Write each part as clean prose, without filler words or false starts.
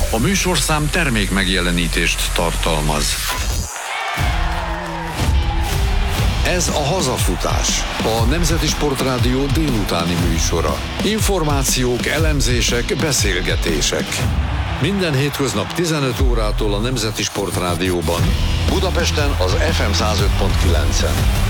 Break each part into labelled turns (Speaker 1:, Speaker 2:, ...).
Speaker 1: A műsorszám termék megjelenítést tartalmaz. Ez a Hazafutás, a Nemzeti Sportrádió délutáni műsora. Információk, elemzések, beszélgetések. Minden hétköznap 15 órától a Nemzeti Sportrádióban. Budapesten az FM 105.9-en.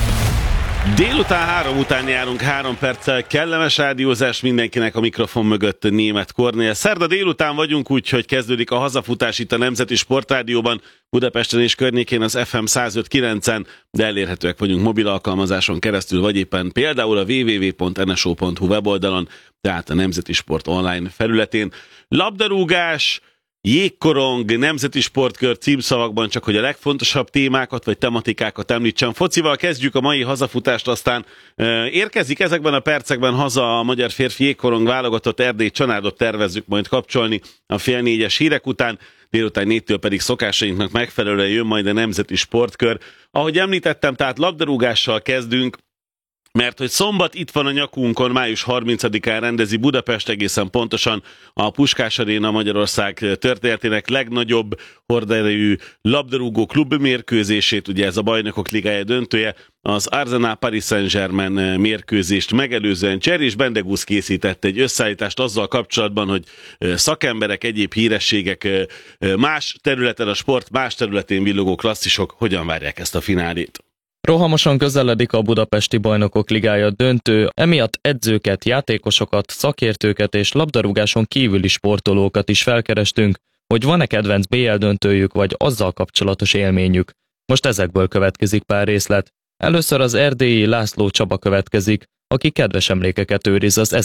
Speaker 2: Délután 3 után járunk 3 perccel. Kellemes rádiózás mindenkinek, a mikrofon mögött Németh Kornél. Szerda délután vagyunk, úgyhogy kezdődik a Hazafutás itt a Nemzeti Sportrádióban, Budapesten és környékén az FM 105.9-en, de elérhetőek vagyunk mobil alkalmazáson keresztül, vagy éppen például a www.nso.hu weboldalon, tehát a Nemzeti Sport online felületén. Labdarúgás, jégkorong, nemzeti sportkör címszavakban, csak hogy a legfontosabb témákat vagy tematikákat említsem. Focival kezdjük a mai hazafutást, aztán érkezik ezekben a percekben haza a magyar férfi jégkorong válogatott. Erdély Csanárdot tervezzük majd kapcsolni a 3:30 hírek után, délután 4-től pedig szokásainknak megfelelően jön majd a nemzeti sportkör. Ahogy említettem, tehát labdarúgással kezdünk, mert hogy szombat itt van a nyakunkon, május 30-án rendezi Budapest, egészen pontosan a Puskás Aréna Magyarország történetének legnagyobb horderejű labdarúgó klubmérkőzését, ugye ez a Bajnokok Ligája döntője, az Arsenal Paris Saint-Germain mérkőzést megelőzően Cserés Bendegusz készített egy összeállítást azzal kapcsolatban, hogy szakemberek, egyéb hírességek, más területen, a sport más területén villogó klasszisok hogyan várják ezt a finálét.
Speaker 3: Rohamosan közeledik a Budapesti Bajnokok Ligája döntő, emiatt edzőket, játékosokat, szakértőket és labdarúgáson kívüli sportolókat is felkerestünk, hogy van-e kedvenc BL döntőjük vagy azzal kapcsolatos élményük. Most ezekből következik pár részlet. Először az erdélyi László Csaba következik, aki kedves emlékeket őriz az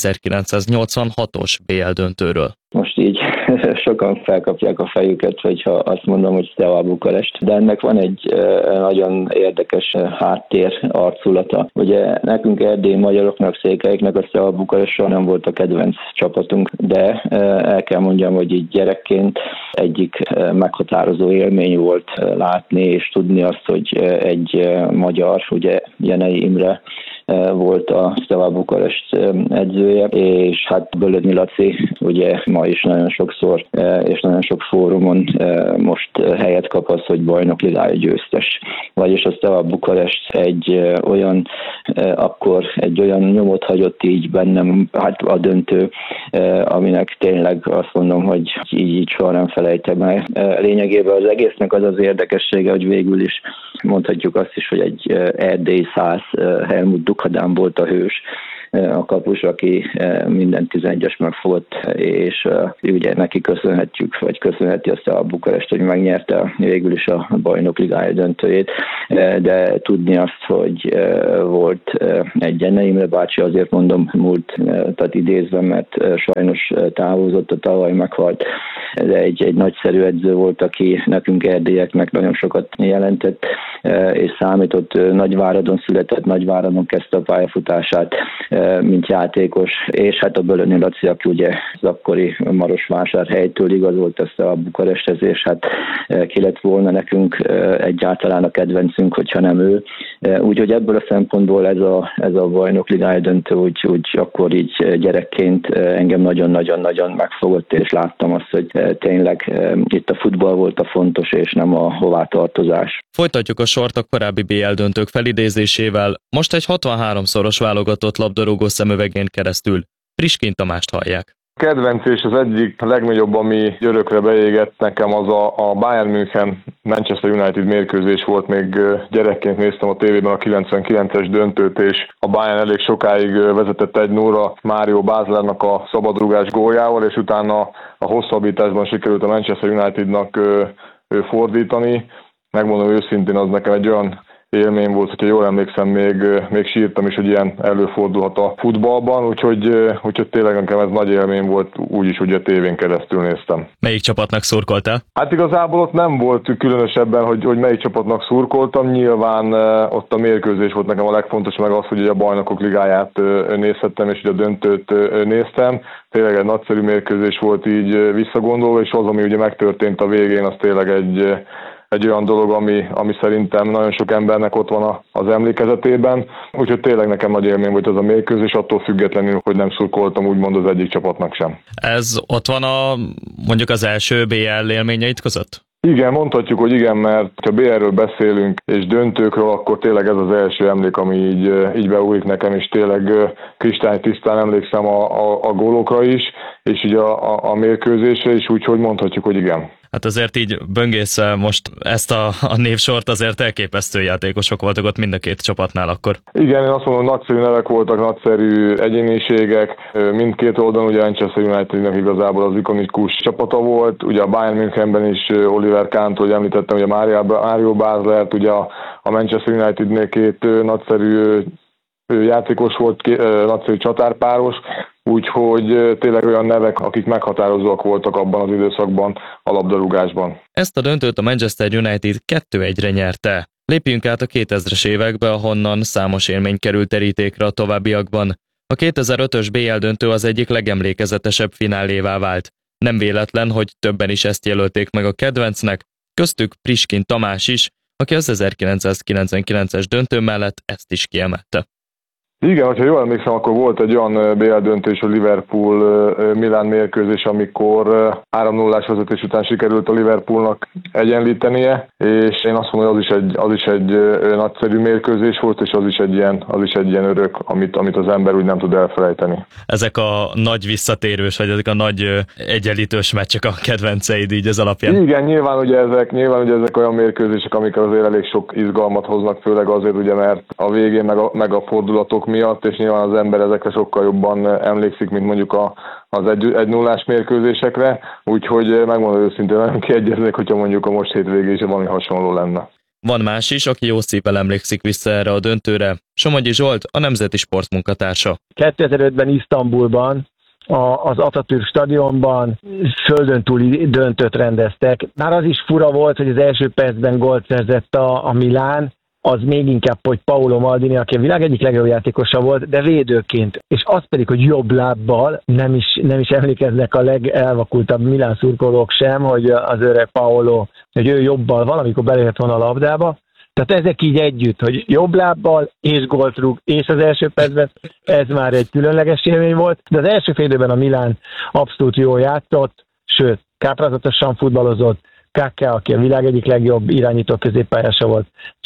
Speaker 3: 1986-os BL döntőről.
Speaker 4: Most így sokan felkapják a fejüket, hogyha azt mondom, hogy Steaua Bukarest, de ennek van egy nagyon érdekes háttér arculata. Ugye nekünk erdélyi magyaroknak, székelyeknek a Steaua Bukarest soha nem volt a kedvenc csapatunk, de el kell mondjam, hogy így gyerekként egyik meghatározó élmény volt látni és tudni azt, hogy egy magyar, ugye Jenei Imre volt a Steaua Bukarest edzője, és hát Bölödni Laci ugye ma is nagyon sokszor és nagyon sok fórumon most helyet kap az, hogy Bajnok Ligája győztes. Vagyis a Steaua Bukarest akkor egy olyan nyomot hagyott így bennem, hát a döntő, aminek tényleg azt mondom, hogy így soha nem felejtem el. Lényegében az egésznek az az érdekessége, hogy végül is mondhatjuk azt is, hogy egy erdélyi száz Helmut Dukadán volt a hős, a kapus, aki minden 11-es megfogott, és ugye neki köszönheti azt a Bukarest, hogy megnyerte végül is a Bajnok Ligája döntőjét, de tudni azt, hogy volt egy Jenei Imre bácsi, azért mondom múltat idézve, mert sajnos távozott, a tavaly meghalt, de egy nagyszerű edző volt, aki nekünk erdélyeknek nagyon sokat jelentett, és számított. Nagyváradon született, Nagyváradon kezdte a pályafutását, mint játékos, és hát a Bölöni Laci, aki ugye az akkori Marosvásárhelytől igazolt ezt a Bukaresthez, és hát ki lett volna nekünk egyáltalán a kedvencünk, hogyha nem ő. Úgyhogy ebből a szempontból ez a Bajnok Ligája döntő, úgy akkor így gyerekként engem nagyon-nagyon-nagyon megfogott, és láttam azt, hogy tényleg itt a futball volt a fontos, és nem a hovatartozás.
Speaker 3: Folytatjuk a sort a korábbi BL döntők felidézésével, most egy 63-szoros válogatott labdarúgó szemüvegén keresztül. Friskén Tamást hallják.
Speaker 5: A kedvenc és az egyik legnagyobb, ami örökre beégett nekem, az a Bayern München Manchester United mérkőzés volt. Még gyerekként néztem a tévében a 99-es döntőt, és a Bayern elég sokáig vezetett 1-0-ra Mário Baslernak a szabadrugás góljával, és utána a hosszabbításban sikerült a Manchester Unitednak fordítani. Megmondom őszintén, az nekem egy olyan élmény volt, hogyha jól emlékszem, még sírtam is, hogy ilyen előfordulhat a futballban, úgyhogy tényleg nekem ez nagy élmény volt, úgyis, hogy a tévén keresztül néztem.
Speaker 3: Melyik csapatnak szurkoltál?
Speaker 5: Hát igazából ott nem volt különösebben, hogy melyik csapatnak szurkoltam, nyilván ott a mérkőzés volt nekem a legfontosabb, meg az, hogy a Bajnokok Ligáját nézhettem, és a döntőt néztem. Tényleg egy nagyszerű mérkőzés volt így visszagondolva, és az, ami ugye megtörtént a végén, az tényleg egy olyan dolog, ami szerintem nagyon sok embernek ott van az emlékezetében. Úgyhogy tényleg nekem nagy élmény volt ez a mérkőzés, attól függetlenül, hogy nem szurkoltam úgymond az egyik csapatnak sem.
Speaker 3: Ez ott van mondjuk az első BL élményeit között?
Speaker 5: Igen, mondhatjuk, hogy igen, mert ha BL-ről beszélünk és döntőkről, akkor tényleg ez az első emlék, ami így beújik nekem, és tényleg kristálytisztán emlékszem a gólokra is, és így a mérkőzésre is, úgyhogy mondhatjuk, hogy igen.
Speaker 3: Hát azért így böngészve most ezt a névsort, azért elképesztő játékosok voltak ott mind a két csapatnál akkor. Igen, én azt mondom, hogy nagyszerű nevek voltak, nagyszerű egyéniségek, mindkét oldalon, ugye Manchester Unitednek igazából az ikonikus csapata volt, ugye a Bayern Münchenben is Oliver Kahnt, hogy említettem, ugye Mario Baslert, ugye a Manchester Unitednél két nagyszerű játékos volt, nagyszerű csatárpáros, úgyhogy tényleg olyan nevek, akik meghatározóak voltak abban az időszakban a labdarúgásban. Ezt a döntőt a Manchester United 2-1-re nyerte. Lépjünk át a 2000-es évekbe, ahonnan számos élmény került terítékre a továbbiakban. A 2005-ös BL döntő az egyik legemlékezetesebb finálévá vált. Nem véletlen, hogy többen is ezt jelölték meg a kedvencnek, köztük Priskin Tamás is, aki az 1999-es döntő mellett ezt is kiemelte.
Speaker 5: Igen, hogyha jól emlékszem, akkor volt egy olyan BL döntés, a Liverpool-Milán mérkőzés, amikor 3-0-ás vezetés után sikerült a Liverpoolnak egyenlítenie, és én azt mondom, hogy az is egy nagyszerű mérkőzés volt, és az is egy ilyen örök, amit az ember úgy nem tud elfelejteni.
Speaker 3: Ezek a nagy visszatérős, vagy ezek a nagy egyenlítős meccsek a kedvenceid így az alapján?
Speaker 5: Igen, nyilván ugye ezek olyan mérkőzések, amikor azért elég sok izgalmat hoznak, főleg azért ugye, mert a végén meg a fordulatok miatt, és nyilván az ember ezekre sokkal jobban emlékszik, mint mondjuk az 1-0-ás mérkőzésekre, úgyhogy megmondom őszintén, nem kiegyeznék, hogyha mondjuk a most hétvégén is valami hasonló lenne.
Speaker 3: Van más is, aki jó szívvel emlékszik vissza erre a döntőre. Somogyi Zsolt, a Nemzeti Sport munkatársa.
Speaker 6: 2005-ben Isztambulban, az Atatürk stadionban földön túli döntőt rendeztek. Már az is fura volt, hogy az első percben gólt szerzett a Milán, az még inkább, hogy Paolo Maldini, aki a világ egyik legjobb játékosa volt, de védőként. És az pedig, hogy jobb lábbal, nem is emlékeznek a legelvakultabb Milán szurkolók sem, hogy az öreg Paolo, hogy ő jobbal valamikor belépett volna a labdába. Tehát ezek így együtt, hogy jobb lábbal és gólt rúg, és az első percben, ez már egy különleges élmény volt. De az első fél időben a Milán abszolút jól játszott, sőt, káprázatosan futballozott. Kaká, aki a világ egyik legjobb irányító középpályása volt,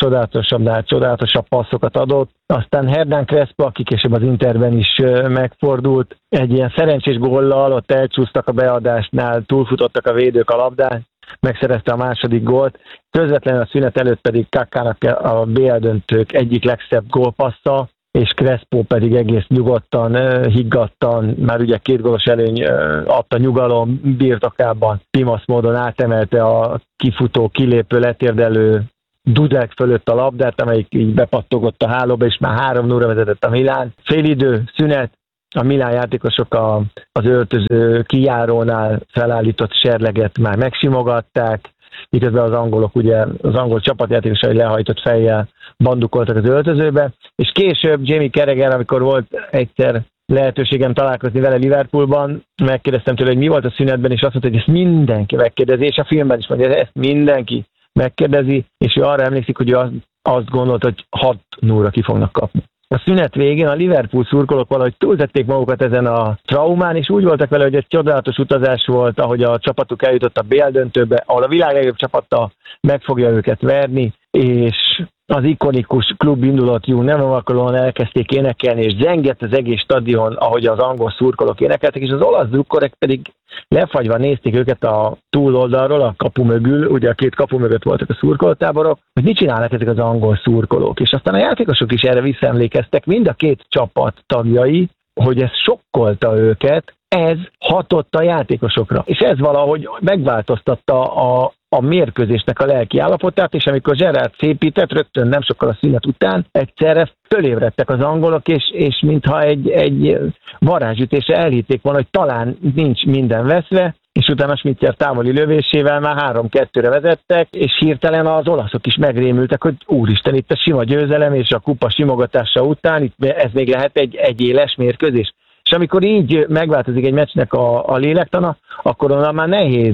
Speaker 6: csodálatosabb passzokat adott. Aztán Hernán Crespo, aki később az Interben is megfordult, egy ilyen szerencsés góllal, ott elcsúsztak a beadásnál, túlfutottak a védők a labdán, megszerezte a második gólt. Közvetlenül a szünet előtt pedig Kakának a BL döntők egyik legszebb gólpassza, és Crespo pedig egész nyugodtan, higgadtan, már ugye 2 gólos előny adta nyugalom birtokában, pimasz módon átemelte a kifutó, kilépő, letérdelő Dudek fölött a labdát, amelyik így bepattogott a hálóba, és már 3-0-ra vezetett a Milán. Félidő, szünet, a Milán játékosok az öltöző kijárónál felállított serleget már megsimogatták, miközben az angolok, ugye az angol csapatjátékosai lehajtott fejjel bandukoltak az öltözőbe, és később Jamie Carragher, amikor volt egyszer lehetőségem találkozni vele Liverpoolban, megkérdeztem tőle, hogy mi volt a szünetben, és azt mondta, hogy ezt mindenki megkérdezi, és a filmben is mondja, ezt mindenki megkérdezi, és ő arra emlékszik, hogy ő azt gondolta, hogy 6-0-ra ki fognak kapni. A szünet végén a Liverpool szurkolók valahogy túltették magukat ezen a traumán, és úgy voltak vele, hogy ez csodálatos utazás volt, ahogy a csapatuk eljutott a BL döntőbe, ahol a világ legjobb csapata meg fogja őket verni, és az ikonikus klub indulat You Never Walk Alone elkezdték énekelni, és zengett az egész stadion, ahogy az angol szurkolók énekeltek, és az olasz drukkorek pedig lefagyva nézték őket a túloldalról, a kapu mögül, ugye a 2 kapu mögött voltak a szurkolótáborok, hogy mit csinálnak ezek az angol szurkolók. És aztán a játékosok is erre visszaemlékeztek, mind a 2 csapat tagjai, hogy ez sokkolta őket, ez hatott a játékosokra. És ez valahogy megváltoztatta a mérkőzésnek a lelki állapotát, és amikor Gerrard szépített, rögtön nem sokkal a szünet után, egyszerre fölébredtek az angolok, és mintha egy varázsütésre elhitték volna, hogy talán nincs minden veszve, és utána Schmitzer távoli lövésével már 3-2-re vezettek, és hirtelen az olaszok is megrémültek, hogy úristen, itt a sima győzelem, és a kupa simogatása után, itt ez még lehet egy éles mérkőzés. És amikor így megváltozik egy meccsnek a lélektana, akkor onnan már nehéz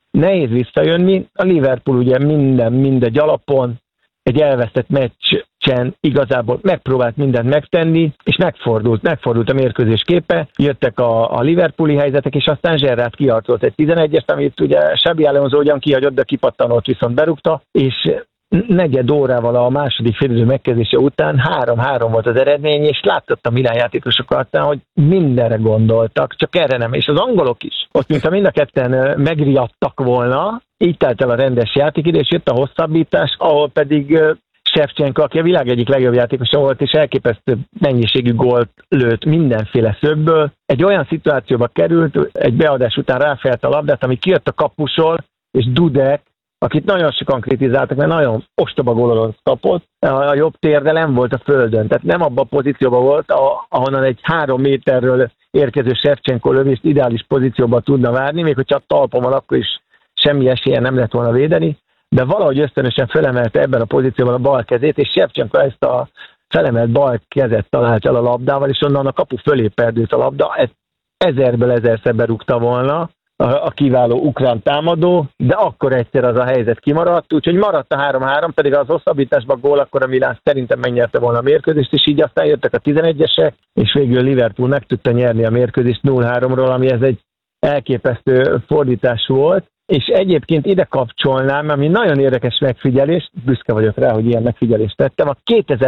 Speaker 6: nehéz visszajönni. A Liverpool ugye mindegy alapon, egy elvesztett meccsen igazából megpróbált mindent megtenni, és megfordult a mérkőzés képe, jöttek a Liverpooli helyzetek, és aztán Gerrard kiharcolt egy 11-est, amit ugye Xabi Alonso ugyan kihagyott, de kipattanót viszont berúgta, és negyed órával a második félidő megkezdése után 3-3 volt az eredmény, és látott a Milán játékosok arcán, hogy mindenre gondoltak, csak erre nem, és az angolok is. Ott mintha mind a ketten megriadtak volna, így telt el a rendes játékidő, és jött a hosszabbítás, ahol pedig Shevchenko, aki a világ egyik legjobb játékosa volt, és elképesztő mennyiségű gólt lőtt mindenféle szögből. Egy olyan szituációba került, egy beadás után ráfelt a labdát, ami kijött a kapusról, és Dudek, akit nagyon sokan kritizáltak, mert nagyon ostoba gólon kapott, a jobb térde nem volt a földön, tehát nem abban a pozícióban volt, ahonnan egy 3 méterről érkező Shevchenko lövést ideális pozícióban tudna várni, még hogyha a talpon van, akkor is semmi esélye nem lett volna védeni, de valahogy ösztönösen felemelte ebben a pozícióban a bal kezét, és Shevchenko ezt a felemelt bal kezet talált el a labdával, és onnan a kapu fölé perdült a labda, ezt 1000-ből 1000-szer berúgta volna a kiváló ukrán támadó, de akkor egyszer az a helyzet kimaradt, úgyhogy maradt a 3-3, pedig az hosszabbításban gól, akkor a Milán szerintem megnyerte volna a mérkőzést, és így aztán jöttek a 11-esek, és végül Liverpool meg tudta nyerni a mérkőzést 0-3-ról, ami ez egy elképesztő fordítás volt, és egyébként ide kapcsolnám, ami nagyon érdekes megfigyelés, büszke vagyok rá, hogy ilyen megfigyelést tettem, a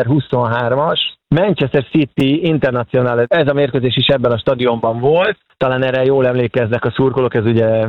Speaker 6: 2023-as Manchester City International, ez a mérkőzés is ebben a stadionban volt, talán erre jól emlékeznek a szurkolók, ez ugye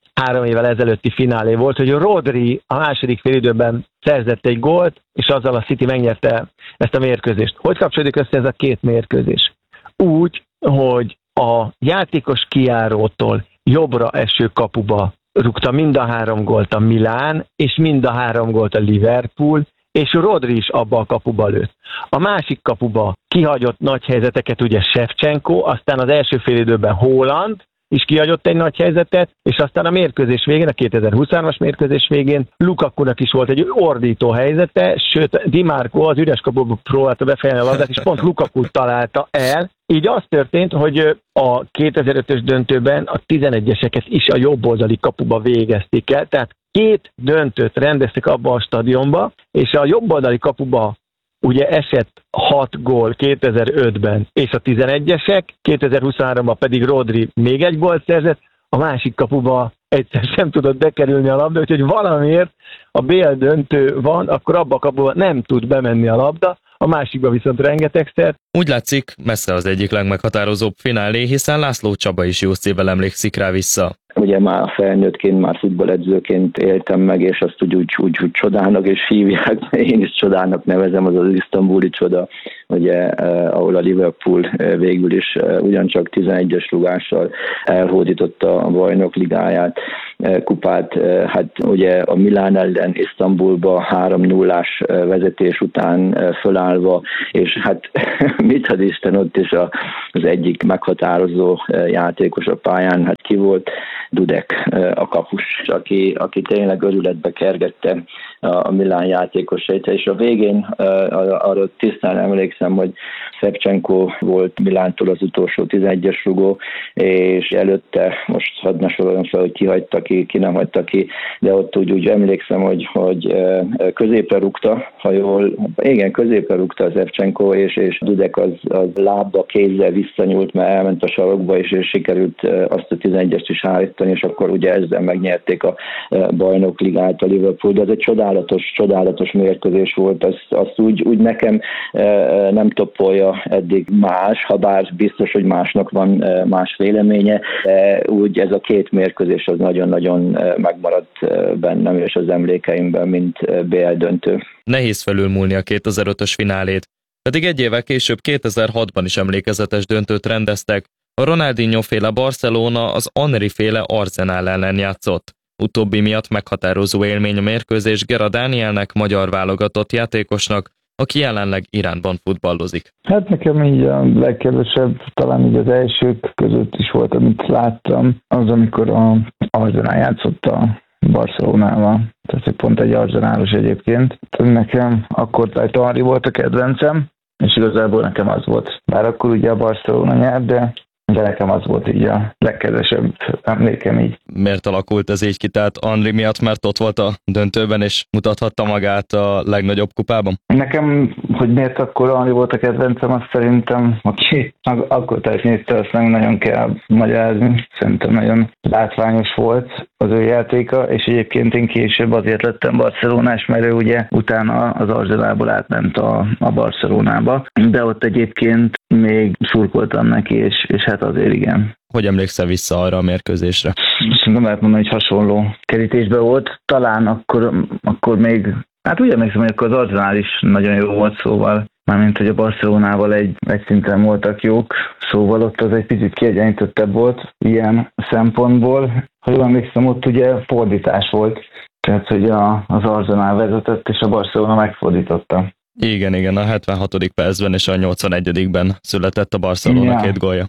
Speaker 6: 3 évvel ezelőtti finálé volt, hogy Rodri a második félidőben szerzett egy gólt, és azzal a City megnyerte ezt a mérkőzést. Hogy kapcsolódik össze ez a két mérkőzés? Úgy, hogy a játékos kijárótól jobbra eső kapuba rúgta mind a 3 gólt a Milán, és mind a 3 gólt a Liverpool, és Rodri is abba a kapuba lőtt. A másik kapuba kihagyott nagy helyzeteket ugye Shevchenko, aztán az első félidőben Haaland is kihagyott egy nagy helyzetet, és aztán a mérkőzés végén, a 2023-as mérkőzés végén Lukakunak is volt egy ordító helyzete, sőt Di Marco az üres kapuba próbálta befejelni a labdát, és pont Lukaku találta el. Így az történt, hogy a 2005-ös döntőben a 11-eseket is a jobboldali kapuba végezték el, tehát 2 döntőt rendeztek abba a stadionba, és a jobboldali kapuba ugye esett 6 gól 2005-ben, és a 11-esek, 2023-ban pedig Rodri még egy gólt szerzett, a másik kapuba egyszer sem tudott bekerülni a labda, úgyhogy valamiért a BL döntő van, akkor abba a kapuba nem tud bemenni a labda, a másikba viszont rengetegszer.
Speaker 3: Úgy látszik, messze az egyik legmeghatározóbb finálé, hiszen László Csaba is jó szívvel emlékszik rá vissza.
Speaker 4: Ugye már felnőttként, már futballedzőként éltem meg, és azt úgy csodának és hívják, én is csodának nevezem, az isztambuli csoda, ugye, ahol a Liverpool végül is ugyancsak 11-es rúgással elhódította a bajnok ligáját, kupát. Hát ugye a Milán ellen Isztambulba 3-0-ás vezetés után fölállva, és hát mit ad Isten, ott is az egyik meghatározó játékos a pályán, hát ki volt? Dudek, a kapus, aki tényleg örületbe kergette a Milán játékosait, és a végén arra tisztán emlékszem, hogy Shevchenko volt Milántól az utolsó 11-es rugó, és előtte, most hadd ne sorolom fel, hogy ki hagyta ki, ki nem hagyta ki, de ott úgy emlékszem, hogy középre rúgta, ha jól, igen, középre rúgta a Shevchenko, és Dudek az lábba, kézzel visszanyúlt, mert elment a sarokba, és sikerült azt a 11-est is állítani, és akkor ugye ezzel megnyerték a bajnokligát a Liverpool, de ez egy csodálatos mérkőzés volt, azt úgy nekem nem toppolja eddig más, ha bár biztos, hogy másnak van más véleménye, de úgy ez a 2 mérkőzés az nagyon-nagyon megmaradt bennem és az emlékeimben, mint BL döntő.
Speaker 3: Nehéz felülmúlni a 2005-ös finálét, pedig egy évvel később 2006-ban is emlékezetes döntőt rendeztek, a Ronaldinho-féle Barcelona az Henry-féle Arsenal ellen játszott. Utóbbi miatt meghatározó élmény a mérkőzés Gera Dánielnek, magyar válogatott játékosnak, aki jelenleg Iránban futballozik.
Speaker 7: Hát nekem így a legkevesebb, talán így az elsők között is volt, amit láttam, az amikor a Arsenal játszott a Barcelonával. Tehát pont egy arzenálos egyébként. Tehát nekem akkor Henry volt a kedvencem, és igazából nekem az volt. Bár akkor ugye a Barcelona nyert, de de nekem az volt így a legkedvesebb emlékem így.
Speaker 3: Miért alakult ez így ki? Tehát Andri miatt, mert ott volt a döntőben, és mutathatta magát a legnagyobb kupában?
Speaker 7: Nekem, hogy miért akkor Andri volt a kedvencem, azt szerintem, aki akkor is nézte, azt nem nagyon kell magyarázni. Szerintem nagyon látványos volt az ő játéka, és egyébként én később azért lettem barcelonás, mert ő ugye utána az Arsenalból átment a Barcelonába, de ott egyébként még szurkoltam neki, és hát azért igen.
Speaker 3: Hogy emlékszel vissza arra a mérkőzésre?
Speaker 7: Szerintem lehet mondani, hogy hasonló kerítésben volt. Talán akkor még, hát úgy emlékszem, hogy akkor az Arsenal is nagyon jó volt, szóval mármint, hogy a Barcelonával egy szinten voltak jók, szóval ott az egy picit kiegyenlítettebb volt ilyen szempontból. Ha jól emlékszem, ott ugye fordítás volt, tehát hogy az Arsenal vezetett, és a Barcelona megfordította.
Speaker 3: Igen, a 76. percben és a 81-ben született a Barcelona két gólja.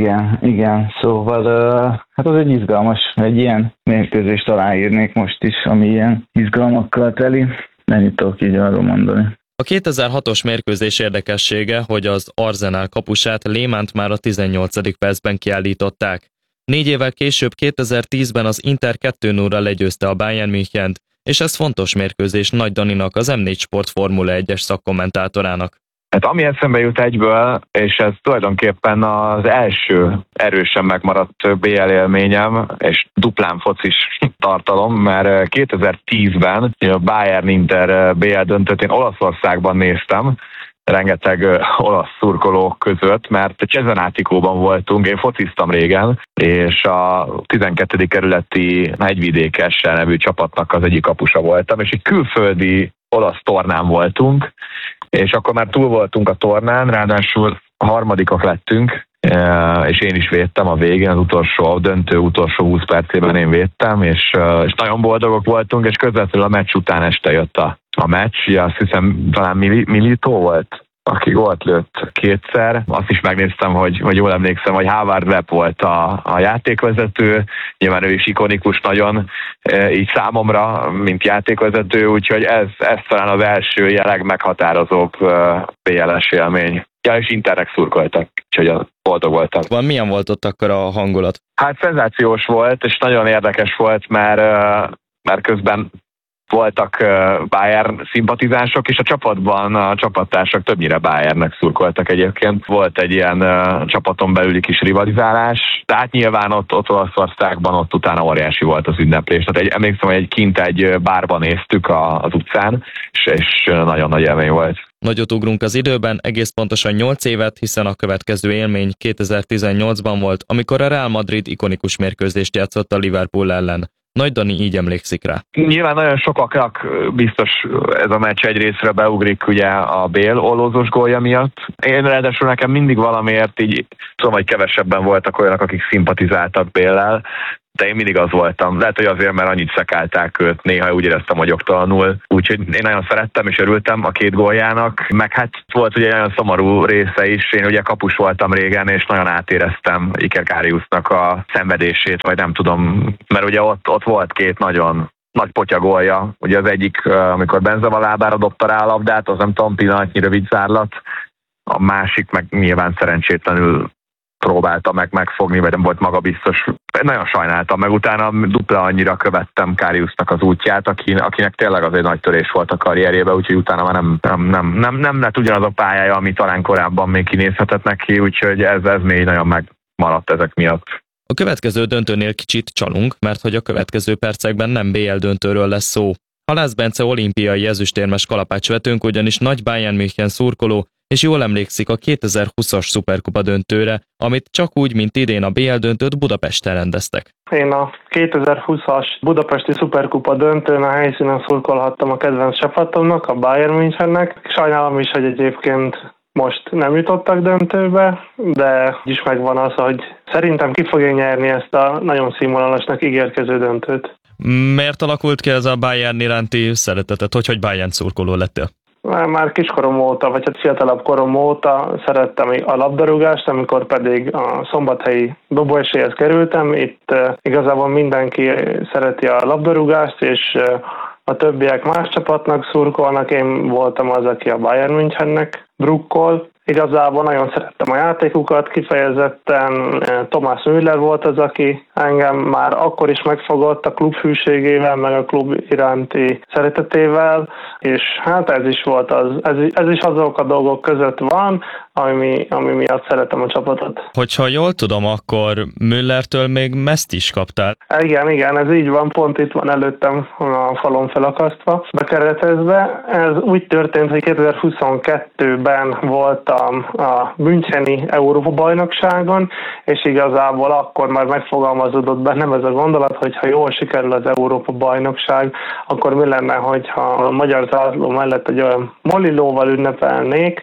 Speaker 7: Igen, szóval hát az egy izgalmas, egy ilyen mérkőzést aláírnék most is, ami ilyen izgalmakkal teli. Nem tudok így arról mondani.
Speaker 3: A 2006-os mérkőzés érdekessége, hogy az Arsenal kapusát, Lehmannt már a 18. percben kiállították. 4 évvel később 2010-ben az Inter 2-0-ra legyőzte a Bayern Münchent, és ez fontos mérkőzés Nagy Daninak, az M4 Sport Formula 1-es szakkommentátorának.
Speaker 8: Hát ami eszembe jut egyből, és ez tulajdonképpen az első erősen megmaradt BL élményem, és duplán focis tartalom, mert 2010-ben a Bayern-Inter BL döntőt én Olaszországban néztem, rengeteg olasz szurkoló között, mert Cesenátikóban voltunk, én fociztam régen, és a 12. kerületi Hegyvidékes nevű csapatnak az egyik kapusa voltam, és egy külföldi olasz tornán voltunk, és akkor már túl voltunk a tornán, ráadásul a harmadikok lettünk, és én is védtem a végén, a döntő utolsó 20 percében én védtem, és nagyon boldogok voltunk, és közvetlenül a meccs után este jött a meccs, ugye azt hiszem talán Milito volt, aki gólt lőtt kétszer. Azt is megnéztem, hogy jól emlékszem, hogy Howard Webb volt a játékvezető, nyilván ő is ikonikus nagyon, így számomra, mint játékvezető, úgyhogy ez talán az első jelenleg meghatározóbb BL-es élmény. Ja, és Internek szurkoltak, úgyhogy boldog voltam.
Speaker 3: Milyen volt ott akkor a hangulat?
Speaker 8: Hát szenzációs volt, és nagyon érdekes volt, mert közben voltak Bayern szimpatizánsok, és a csapatban a csapattársak többnyire Bayernnek szurkoltak egyébként. Volt egy ilyen csapaton belüli kis rivalizálás, tehát nyilván ott Olaszországban ott utána óriási volt az ünneplés. Tehát emlékszem, hogy kint egy bárban néztük az utcán, és nagyon nagy élmény volt.
Speaker 3: Nagyot ugrunk az időben, egész pontosan 8 évet, hiszen a következő élmény 2018-ban volt, amikor a Real Madrid ikonikus mérkőzést játszott a Liverpool ellen. Nagy Dani így emlékszik rá.
Speaker 8: Nyilván nagyon sokaknak biztos ez a meccs egy részre beugrik ugye a Bale ollózós gólja miatt. Én ráadásul nekem mindig valamiért így tudom, hogy kevesebben voltak olyanok, akik szimpatizáltak Bale-lel, de én mindig az voltam. Lehet, hogy azért, mert annyit szekálták őt, néha úgy éreztem vagyoktalanul. Úgyhogy én nagyon szerettem és örültem a két góljának. Meg hát volt ugye olyan szomorú része is. Én ugye kapus voltam régen, és nagyon átéreztem Iker Kariusnak a szenvedését, vagy nem tudom, mert ugye ott volt két nagyon nagy potyagolja. Ugye az egyik, amikor Benzema lábára dobta rá a labdát, az nem tudom, pillanatnyi rövid zárlat. A másik meg nyilván szerencsétlenül próbálta megfogni, vagy nem volt magabiztos. Nagyon sajnáltam, meg utána dupla annyira követtem Kariusnak az útját, akinek tényleg az egy nagy törés volt a karrierjében, úgyhogy utána már nem lett ugyanaz a pályája, ami talán korábban még kinézhetett neki, úgyhogy ez még nagyon megmaradt ezek miatt.
Speaker 3: A következő döntőnél kicsit csalunk, mert hogy a következő percekben nem BL döntőről lesz szó. Halász Bence olimpiai ezüstérmes kalapácsvetőnk ugyanis nagy Bayern München szurkoló, és jól emlékszik a 2020-as szuperkupa döntőre, amit csak úgy, mint idén a BL döntőt Budapesten rendeztek.
Speaker 9: Én a 2020-as budapesti szuperkupa döntőn a helyszínen szurkolhattam a kedvenc csapatomnak, a Bayern Münchennek. Sajnálom is, hogy egyébként most nem jutottak döntőbe, de is megvan az, hogy szerintem ki fogja nyerni ezt a nagyon színvonalasnak ígérkező döntőt.
Speaker 3: Miért alakult ki ez a Bayern iránti szeretetet? Hogy Bayern szurkoló lettél?
Speaker 9: Már kiskorom óta, vagy hát fiatalabb korom óta szerettem a labdarúgást, amikor pedig a szombathelyi dobóesélyhez kerültem. Itt igazából mindenki szereti a labdarúgást, és a többiek más csapatnak szurkolnak. Én voltam az, aki a Bayern Münchennek drukkol, Igazából nagyon szerettem a játékukat, kifejezetten Thomas Müller volt az, aki engem már akkor is megfogott a klub hűségével, meg a klub iránti szeretetével, és hát ez is azok a dolgok között van, ami miatt szeretem a csapatot.
Speaker 3: Hogyha jól tudom, akkor Müllertől még Messt is kaptál.
Speaker 9: Igen, ez így van, pont itt van előttem a falon felakasztva, bekeretezve. Ez úgy történt, hogy 2022-ben voltam a Müncheni Európa-bajnokságon, és igazából akkor már megfogalmazódott bennem ez a gondolat, hogy ha jól sikerül az Európa-bajnokság, akkor mi lenne, hogyha a magyar zászló mellett egy olyan molilóval ünnepelnék,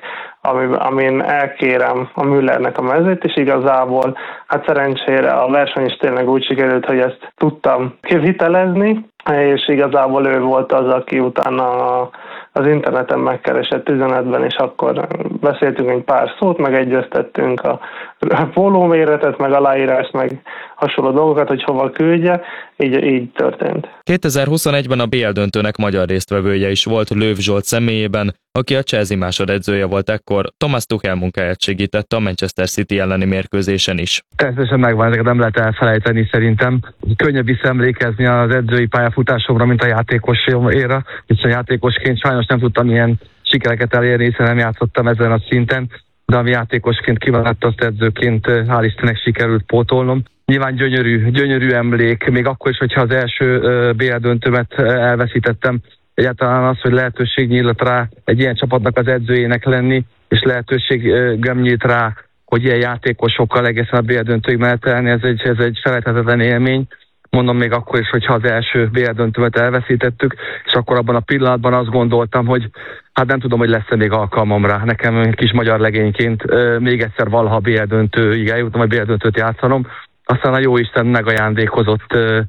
Speaker 9: amin elkérem a Müllernek a mezét, és igazából hát szerencsére a verseny is tényleg úgy sikerült, hogy ezt tudtam kivitelezni, és igazából ő volt az, aki utána az interneten megkeresett üzenetben, és akkor beszéltünk egy pár szót, meg egyeztettünk a pólóméretet, meg aláírást, meg hasonló dolgokat, hogy hova küldje, így történt.
Speaker 3: 2021-ben a BL döntőnek magyar résztvevője is volt Löw Zsolt személyében, aki a Chelsea másodedzője volt ekkor, Thomas Tuchel munkáját segítette a Manchester City elleni mérkőzésen is.
Speaker 10: Természetesen megvan, ezeket nem lehet elfelejteni szerintem. Könnyebb visszaemlékezni az edzői pályafutásomra, mint a játékosomra, hiszen játékosként sajnos nem tudtam ilyen sikereket elérni, hiszen nem játszottam ezen a szinten, de ami játékosként kimaradt, azt edzőként hál' Istennek sikerült pótolnom. Nyilván gyönyörű emlék, még akkor is, hogyha az első BL döntőmet elveszítettem, egyáltalán az, hogy lehetőség nyílt rá egy ilyen csapatnak az edzőjének lenni, és lehetőségem nyílt rá, hogy ilyen játékosokkal egészen a BL döntőig menetelni, ez egy felejthetetlen élmény. Mondom még akkor is, hogyha az első BL döntőmet elveszítettük, és akkor abban a pillanatban azt gondoltam, hogy hát nem tudom, hogy lesz-e még alkalmam rá. Nekem kis magyar legényként még egyszer valaha BL döntőig eljutnom, vagy BL döntőt játszanom. Aztán a jóisten megajándékozott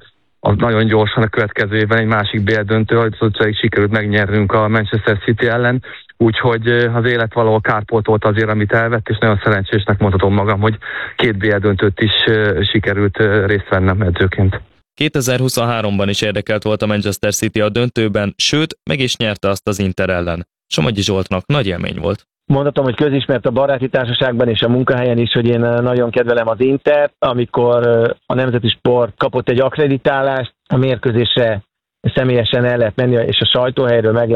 Speaker 10: az nagyon gyorsan a következő évben egy másik BL döntő, hogy sikerült megnyernünk a Manchester City ellen, úgyhogy az élet valahol kárpótolt azért, amit elvett, és nagyon szerencsésnek mondhatom magam, hogy 2 BL döntőt is sikerült részt vennem edzőként.
Speaker 3: 2023-ban is érdekelt volt a Manchester City a döntőben, sőt, meg is nyerte azt az Inter ellen. Somogyi Zsoltnak nagy élmény volt.
Speaker 6: Mondhatom, hogy közismert a baráti társaságban és a munkahelyen is, hogy én nagyon kedvelem az Intert. Amikor a Nemzeti Sport kapott egy akkreditálást, a mérkőzésre személyesen el lehet menni, és a sajtóhelyről meg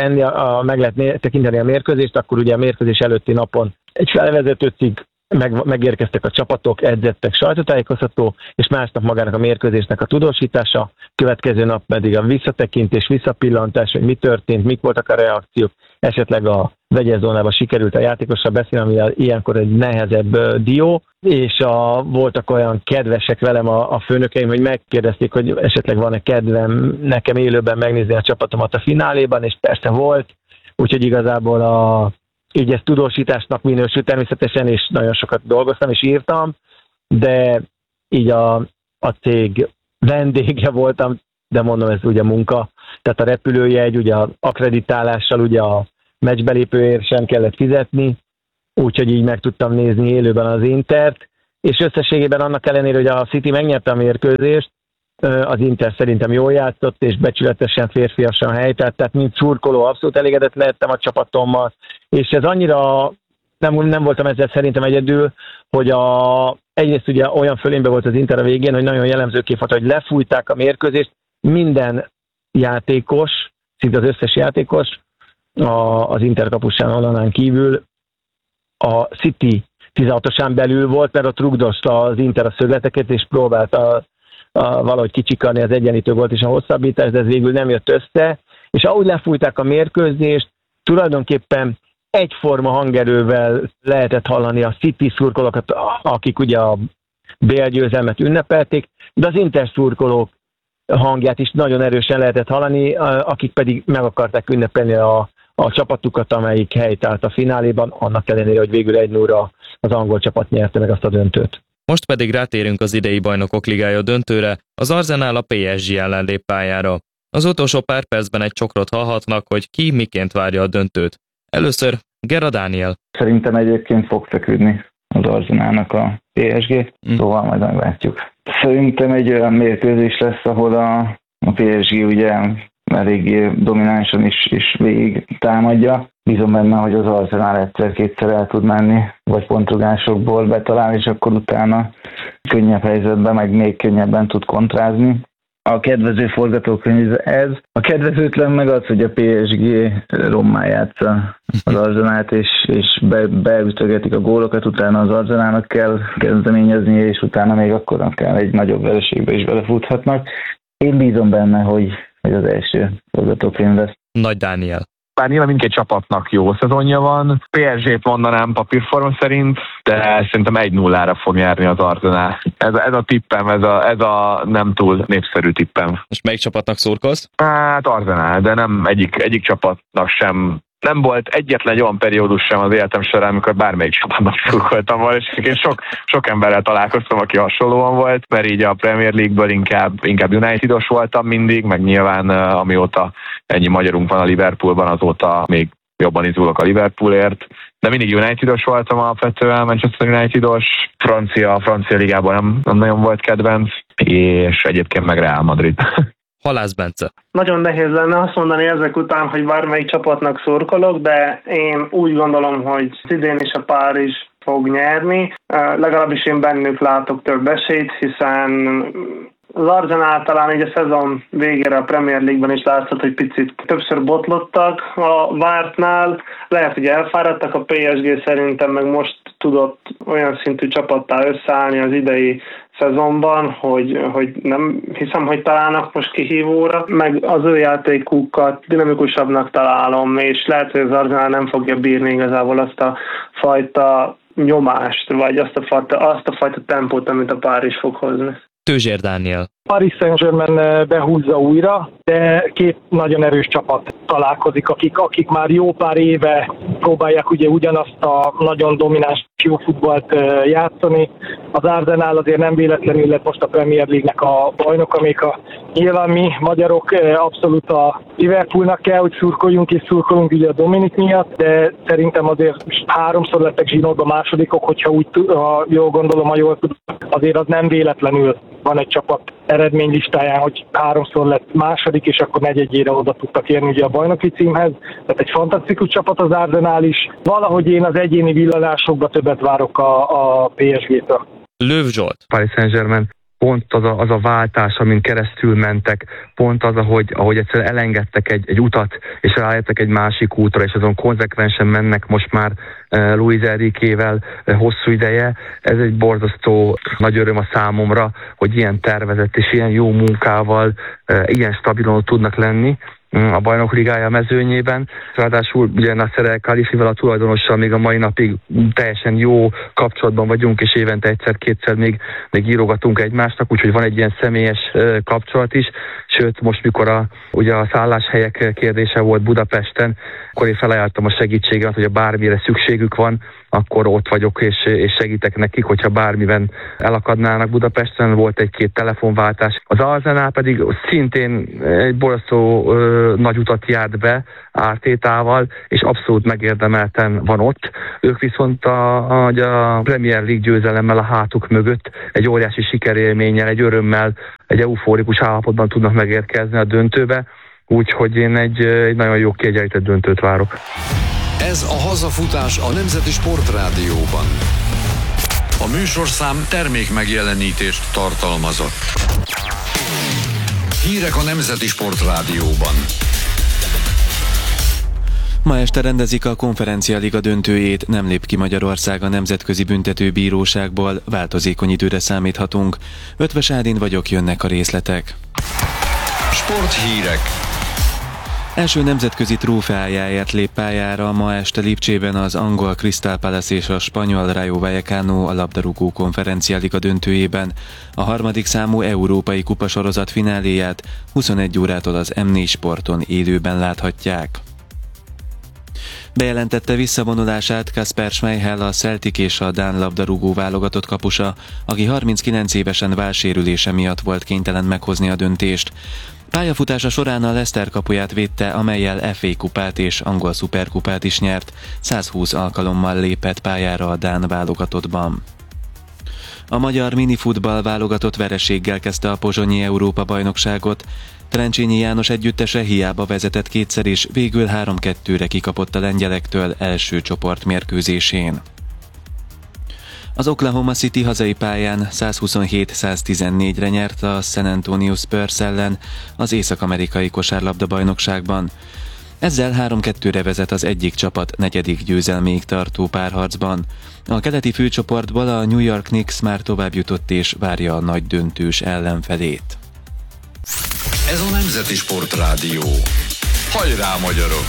Speaker 6: lehet tekinteni a mérkőzést, akkor ugye a mérkőzés előtti napon egy felvezető cikk, megérkeztek a csapatok, edzettek, sajtótájékoztató, és másnap magának a mérkőzésnek a tudósítása, következő nap pedig a visszatekintés, visszapillantás, hogy mi történt, mik voltak a reakciók, esetleg a vegyes zónában sikerült a játékossal beszélni, ami ilyenkor egy nehezebb dió, és voltak olyan kedvesek velem a főnökeim, hogy megkérdezték, hogy esetleg van-e kedvem nekem élőben megnézni a csapatomat a fináléban, és persze volt, úgyhogy igazából így ez tudósításnak minősül természetesen, és nagyon sokat dolgoztam és írtam, de így a cég vendége voltam, de mondom, ez ugye munka, tehát a repülőjegy, ugye a akkreditálással, ugye a meccsbelépőért sem kellett fizetni, úgyhogy így meg tudtam nézni élőben az Intert, és összességében annak ellenére, hogy a City megnyerte a mérkőzést, az Inter szerintem jól játszott, és becsületesen, férfiasan helytált, tehát mint szurkoló abszolút elégedett lehettem a csapatommal, és ez annyira, nem voltam ezzel szerintem egyedül, hogy egyrészt ugye olyan fölénybe volt az Inter a végén, hogy nagyon jellemző kép volt, hogy lefújták a mérkőzést, minden játékos, szinte az összes játékos, az Inter kapusán Olanán kívül a City 16-osán belül volt, mert ott rugdosta az Inter a szögleteket, és próbálta valahogy kicsikarni az egyenlítő gólt és a hosszabbítást, de ez végül nem jött össze, és ahogy lefújták a mérkőzést, tulajdonképpen egyforma hangerővel lehetett hallani a City szurkolókat, akik ugye a BL győzelmet ünnepelték, de az Inter szurkolók hangját is nagyon erősen lehetett hallani, akik pedig meg akarták ünnepelni a csapatukat, amelyik helytált a fináléban, annak ellenére, hogy végül 1-0-ra az angol csapat nyerte meg azt a döntőt.
Speaker 3: Most pedig rátérünk az idei Bajnokok Ligája döntőre, az Arsenal a PSG ellen lép pályára. Az utolsó pár percben egy csokrot hallhatnak, hogy ki miként várja a döntőt. Először Gera Dániel.
Speaker 7: Szerintem egyébként fog feküdni az Arsenalnak a PSG, szóval majd meglátjuk. Szerintem egy olyan mérkőzés lesz, ahol a PSG ugye eléggé dominánsan is végig támadja. Bízom benne, hogy az Arsenal egyszer-kétszer el tud menni, vagy pontrugásokból betalál, és akkor utána könnyebb helyzetben, meg még könnyebben tud kontrázni. A kedvező forgatókönyv ez. A kedvezőtlen meg az, hogy a PSG rommá játsza az Arsenalt, és beütögetik a gólokat, utána az Arsenalnak kell kezdeményeznie, és utána még akkor akár egy nagyobb vereségbe is belefuthatnak. Én bízom benne, hogy az első forgatókönyv lesz.
Speaker 3: Nagy Dániel.
Speaker 8: Bár nyilván mindkét csapatnak jó szezonja van. PSG-t mondanám papírforma szerint, de szerintem 1-0-ra fog nyerni az Arsenal. Ez a tippem, ez a nem túl népszerű tippem.
Speaker 3: Most melyik csapatnak szurkolsz?
Speaker 8: Hát Arsenal, de nem egyik csapatnak sem. Nem volt egyetlen olyan periódus sem az életem során, amikor bármelyik csapatnak szurkoltam volna, és én sok emberrel találkoztam, aki hasonlóan volt, mert így a Premier League-ből inkább United-os voltam mindig, meg nyilván amióta ennyi magyarunk van a Liverpoolban, azóta még jobban izgulok a Liverpoolért. De mindig United-os voltam alapvetően, Manchester United-os, francia ligában nem nagyon volt kedvenc, és egyébként meg Real Madrid.
Speaker 3: Halász Bence.
Speaker 9: Nagyon nehéz lenne azt mondani ezek után, hogy bármelyik csapatnak szurkolok, de én úgy gondolom, hogy idén is a Párizs fog nyerni. Legalábbis én bennük látok több esélyt, hiszen az Arsenal talán így a szezon végére a Premier League-ben is látszott, hogy picit többször botlottak a vártnál. Lehet, hogy elfáradtak, a PSG szerintem meg most tudott olyan szintű csapattá összeállni az idei szezonban, hogy nem hiszem, hogy találnak most kihívóra, meg az ő játékukat dinamikusabbnak találom, és lehet, hogy az Arsenal nem fogja bírni igazából azt a fajta nyomást, vagy azt a fajta tempót, amit a Párizs fog hozni.
Speaker 3: Tőzsér Dániel.
Speaker 6: Paris Saint-Germain behúzza újra, de két nagyon erős csapat találkozik, akik már jó pár éve próbálják ugye ugyanazt a nagyon domináns jó futballt játszani. Az Arsenal azért nem véletlenül lett most a Premier League-nek a bajnoka, még nyilván mi magyarok abszolút a Liverpoolnak kell, hogy szurkolunk ugye a Dominik miatt, de szerintem azért 3-szor lettek zsinórba másodikok, hogyha jól gondolom, ha jól tudom, azért az nem véletlenül van egy csapat eredménylistáján, hogy 3-szor lett második, és akkor negyedjére oda tudtak érni ugye a bajnoki címhez. Tehát egy fantasztikus csapat az Arsenal is. Valahogy én az egyéni villanásokba többet várok a PSG-től.
Speaker 3: Löw Zsolt.
Speaker 10: Paris Saint-Germain pont az a váltás, amin keresztül mentek, pont az, ahogy egyszerűen elengedtek egy utat, és rájöttek egy másik útra, és azon konzekvensen mennek most már Luis Enriquével hosszú ideje. Ez egy borzasztó nagy öröm a számomra, hogy ilyen tervezett és ilyen jó munkával ilyen stabilon tudnak lenni a Bajnok Ligája mezőnyében. Ráadásul ugye Nasser El Khelaïfivel, a tulajdonossal még a mai napig teljesen jó kapcsolatban vagyunk, és évente egyszer-kétszer még írogatunk egymásnak, úgyhogy van egy ilyen személyes kapcsolat is. Sőt, most mikor ugye a szálláshelyek kérdése volt Budapesten, akkor én felajánlottam a segítséget, hogy bármire szükségük van, akkor ott vagyok, és segítek nekik, hogyha bármiben elakadnának Budapesten. Volt egy-két telefonváltás. Az Arsenal pedig szintén egy borzasztó nagy utat járt be Ártétával, és abszolút megérdemelten van ott. Ők viszont a Premier League győzelemmel a hátuk mögött egy óriási sikerélménnyel, egy örömmel, egy eufórikus állapotban tudnak megérkezni a döntőbe, úgyhogy én egy nagyon jó kiegyenlített döntőt várok.
Speaker 1: Ez a hazafutás a Nemzeti Sportrádióban. A műsorszám termék megjelenítést tartalmazott. Hírek a Nemzeti Sportrádióban.
Speaker 11: Ma este rendezik a Konferencia Liga döntőjét, nem lép ki Magyarország a Nemzetközi Büntetőbíróságból, változékony időre számíthatunk. Ötvös Ádin vagyok, jönnek a részletek.
Speaker 1: Sporthírek.
Speaker 11: Első nemzetközi trófeájáért lép pályára ma este Lipcsében az angol Crystal Palace és a spanyol Rayo Vallecano a labdarúgó Konferencia Liga döntőjében. A harmadik számú európai kupasorozat fináléját 21 órától az M4 Sporton élőben láthatják. Bejelentette visszavonulását Kasper Schmeichel, a Celtic és a dán labdarúgó válogatott kapusa, aki 39 évesen válsérülése miatt volt kénytelen meghozni a döntést. Pályafutása során a Leicester kapuját védte, amellyel FA kupát és angol szuperkupát is nyert, 120 alkalommal lépett pályára a dán válogatottban. A magyar minifutball válogatott vereséggel kezdte a pozsonyi Európa-bajnokságot. Trencsényi János együttese hiába vezetett kétszer is, végül 3-2-re kikapott a lengyelektől első csoportmérkőzésén. Az Oklahoma City hazai pályán 127-114-re nyert a San Antonio Spurs ellen az észak-amerikai kosárlabda-bajnokságban. Ezzel 3-2-re vezet az egyik csapat negyedik győzelméig tartó párharcban. A keleti főcsoportból a New York Knicks már tovább jutott és várja a nagy döntős ellenfelét.
Speaker 1: Ez a Nemzeti Sportrádió. Hajrá, magyarok!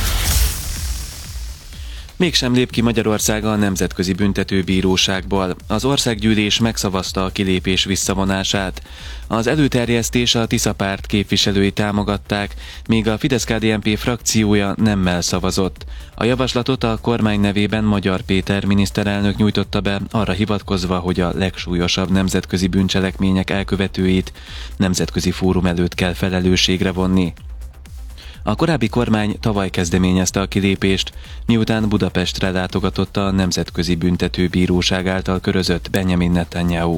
Speaker 11: Mégsem lép ki Magyarország a Nemzetközi Büntetőbíróságból. Az országgyűlés megszavazta a kilépés visszavonását. Az előterjesztés a Tisza párt képviselői támogatták, míg a Fidesz-KDNP frakciója nemmel szavazott. A javaslatot a kormány nevében Magyar Péter miniszterelnök nyújtotta be, arra hivatkozva, hogy a legsúlyosabb nemzetközi bűncselekmények elkövetőit nemzetközi fórum előtt kell felelősségre vonni. A korábbi kormány tavaly kezdeményezte a kilépést, miután Budapestre látogatott a Nemzetközi Büntetőbíróság által körözött Benjamin Netanyahu.